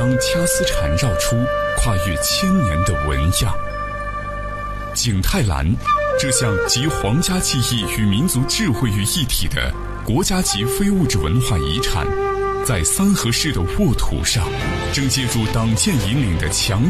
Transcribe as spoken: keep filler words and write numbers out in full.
将掐丝缠绕出跨越千年的纹样。景泰蓝，这项集皇家技艺与民族智慧于一体的国家级非物质文化遗产，在三河市的沃土上，正借助党建引领的强